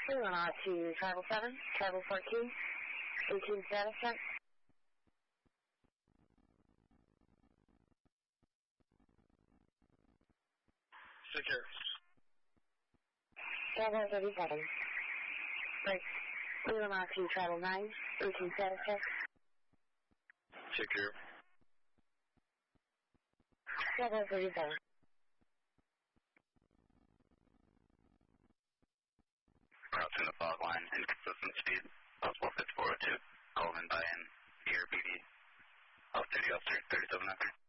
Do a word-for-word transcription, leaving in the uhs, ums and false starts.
Moving on to Travel seven, Travel fourteen, eighteen status check. Secure. Travel thirty-seven. Break. Moving on to Travel nine, eighteen status check. Secure. Travel thirty-seven. Routes in the fog line, inconsistent speed, possible fifty-four oh two, called in by an E R B D, off duty officer, thirty-seven after.